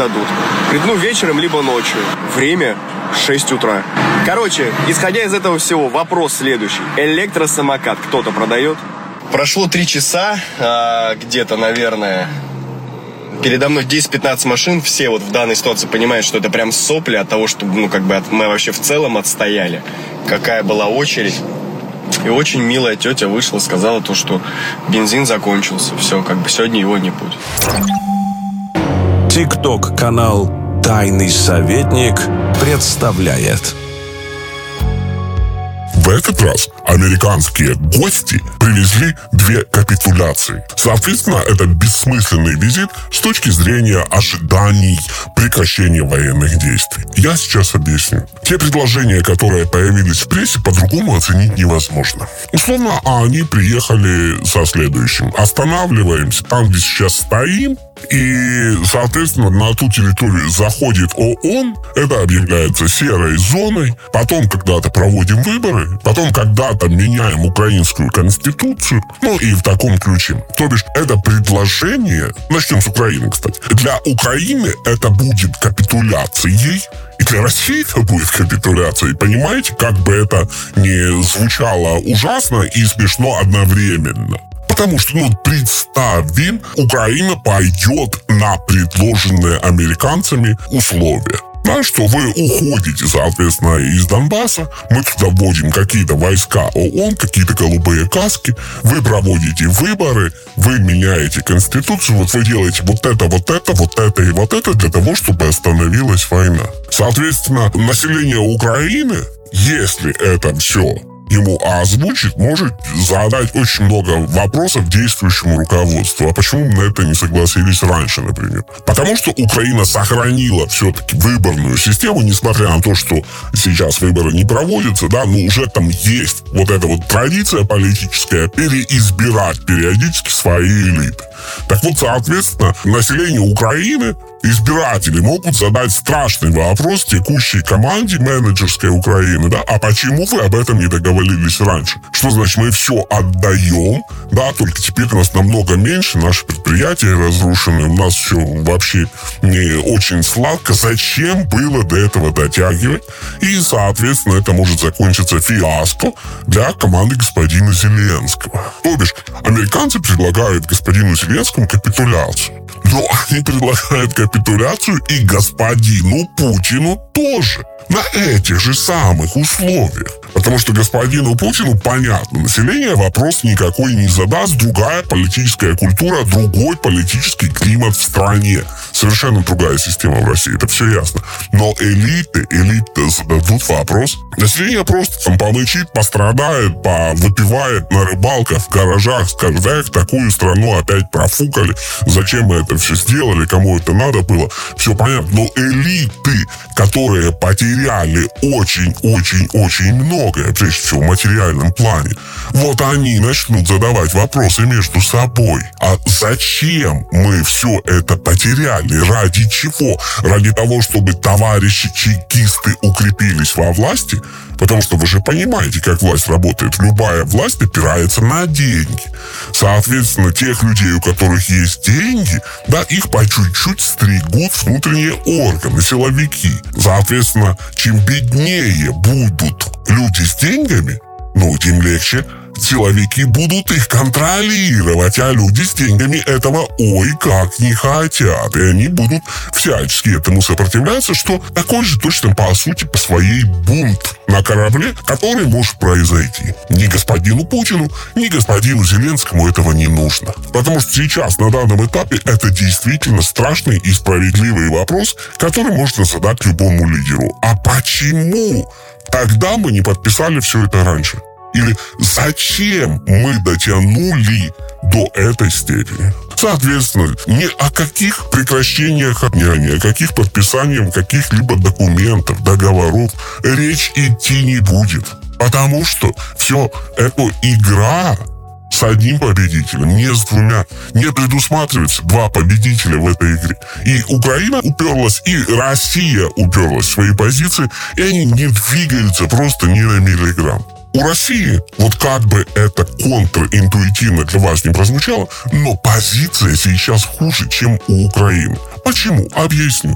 дадут. Вечером, либо ночью. Время 6 утра. Короче, исходя из этого всего, вопрос следующий. Электросамокат кто-то продает? Прошло 3 часа, где-то, наверное... Передо мной 10-15 машин, все вот в данной ситуации понимают, что это прям сопли от того, что, мы вообще в целом отстояли. Какая была очередь. И очень милая тетя вышла, сказала то, что бензин закончился. Все, сегодня его не будет. ТикТок-канал «Тайный советник» представляет. В этот раз американские гости привезли 2 капитуляции. Соответственно, это бессмысленный визит с точки зрения ожиданий прекращения военных действий. Я сейчас объясню. Те предложения, которые появились в прессе, по-другому оценить невозможно. Условно, они приехали со следующим. Останавливаемся там, где сейчас стоим, и, соответственно, на ту территорию заходит ООН, это объявляется серой зоной, потом когда-то проводим выборы, потом когда-то меняем украинскую конституцию, и в таком ключе. То бишь, это предложение, начнем с Украины, кстати, для Украины это будет капитуляцией, и для России это будет капитуляцией. Понимаете, как бы это ни звучало ужасно и смешно одновременно. Потому что, представим, Украина пойдет на предложенные американцами условия. Что вы уходите, соответственно, из Донбасса, мы туда вводим какие-то войска ООН, какие-то голубые каски, вы проводите выборы, вы меняете конституцию, вы делаете вот это и вот это для того, чтобы остановилась война. Соответственно, население Украины, если это все ему озвучит, может задать очень много вопросов действующему руководству. А почему мы на это не согласились раньше, например? Потому что Украина сохранила все-таки выборную систему, несмотря на то, что сейчас выборы не проводятся, уже там есть вот эта вот традиция политическая переизбирать периодически свои элиты. Так вот, соответственно, население Украины, избиратели могут задать страшный вопрос текущей команде менеджерской Украины, а почему вы об этом не договорились раньше? Что значит, мы все отдаем, только теперь у нас намного меньше, наши предприятия разрушены, у нас все вообще не очень сладко. Зачем было до этого дотягивать? И, соответственно, это может закончиться фиаско для команды господина Зеленского. То бишь, американцы предлагают господину Зеленскому капитуляцию. Но они предлагают капитуляцию и господину Путину тоже. На этих же самых условиях. Потому что господину Путину, понятно, население вопрос никакой не задаст, другая политическая культура, другой политический климат в стране. Совершенно другая система в России, это все ясно. Но элиты зададут вопрос. Население просто там помычит, пострадает, выпивает на рыбалках, в гаражах, скажет, эх, такую страну опять профукали, зачем мы это все сделали, кому это надо было, все понятно. Но элиты, которые потеряли очень-очень-очень многое, прежде всего в материальном плане, вот они начнут задавать вопросы между собой. А зачем мы все это потеряли? Ради чего? Ради того, чтобы товарищи чекисты укрепились во власти? Потому что вы же понимаете, как власть работает. Любая власть опирается на деньги. Соответственно, тех людей, у которых есть деньги, их по чуть-чуть стригут внутренние органы, силовики. Соответственно, чем беднее будут люди с деньгами, тем легче силовики будут их контролировать, а люди с деньгами этого как не хотят. И они будут всячески этому сопротивляться, что такой же точно, по сути, по своей бунт на корабле, который может произойти. Ни господину Путину, ни господину Зеленскому этого не нужно. Потому что сейчас, на данном этапе, это действительно страшный и справедливый вопрос, который можно задать любому лидеру. А почему тогда мы не подписали все это раньше? Или зачем мы дотянули до этой степени? Соответственно, ни о каких прекращениях огня, ни о каких подписаниях каких-либо документов, договоров речь идти не будет. Потому что все это игра с одним победителем, не с двумя. Не предусматривается 2 победителя в этой игре. И Украина уперлась, и Россия уперлась в свои позиции, и они не двигаются просто ни на миллиграмм. У России, как бы это контринтуитивно для вас не прозвучало, но позиция сейчас хуже, чем у Украины. Почему? Объясню.